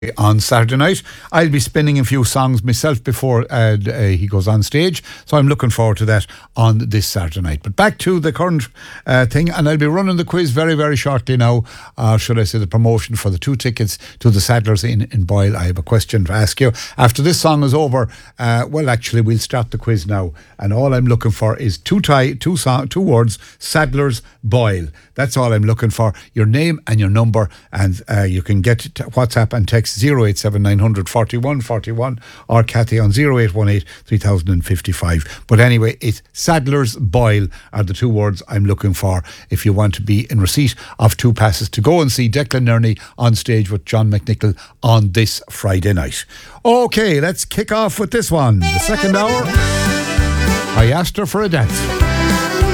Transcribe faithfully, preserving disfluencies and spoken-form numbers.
on Saturday night. I'll be spinning a few songs myself before uh, uh, he goes on stage, so I'm looking forward to that on this Saturday night. But back to the current uh, thing, and I'll be running the quiz very, very shortly now, uh, should I say the promotion for the two tickets to the Saddlers in, in Boyle. I have a question to ask you. After this song is over, uh, well actually we'll start the quiz now, and all I'm looking for is two, tie, two, song, two words, Saddlers Boyle. That's all I'm looking for. Your name and your number, and uh, you can get t- WhatsApp and text zero eight seven nine hundred forty-one forty-one or Kathy on zero eight one eight three thousand fifty-five. But anyway, it's Saddlers Boyle are the two words I'm looking for if you want to be in receipt of two passes to go and see Declan Nerney on stage with John McNichol on this Friday night. Okay, let's kick off with this one. The second hour, I asked her for a dance.